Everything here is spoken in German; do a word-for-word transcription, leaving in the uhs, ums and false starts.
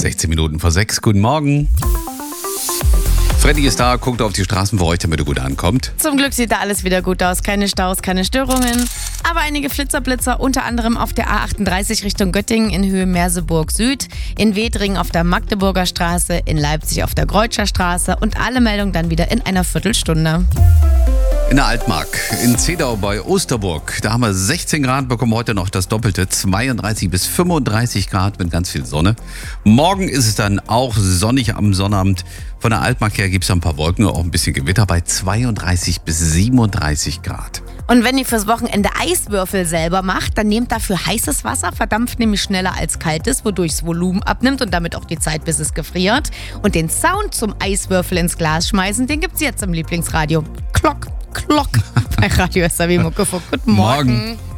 sechzehn Minuten vor sechs. Guten Morgen. Freddy ist da, guckt auf die Straßen für euch, damit er gut ankommt. Zum Glück sieht da alles wieder gut aus. Keine Staus, keine Störungen. Aber einige Flitzerblitzer, unter anderem auf der A achtunddreißig Richtung Göttingen in Höhe Merseburg Süd, in Wedringen auf der Magdeburger Straße, in Leipzig auf der Greutscher Straße und alle Meldungen dann wieder in einer Viertelstunde. In der Altmark, in Zedau bei Osterburg, da haben wir sechzehn Grad, bekommen heute noch das Doppelte, zweiunddreißig bis fünfunddreißig Grad mit ganz viel Sonne. Morgen ist es dann auch sonnig am Sonnabend. Von der Altmark her gibt es ein paar Wolken, auch ein bisschen Gewitter bei zweiunddreißig bis siebenunddreißig Grad. Und wenn ihr fürs Wochenende Eiswürfel selber macht, dann nehmt dafür heißes Wasser, verdampft nämlich schneller als kaltes, wodurch das Volumen abnimmt und damit auch die Zeit, bis es gefriert. Und den Sound zum Eiswürfel ins Glas schmeißen, den gibt's jetzt im Lieblingsradio. Klock, klock bei Radio S R W Muckefuck. Guten Morgen. Morgen.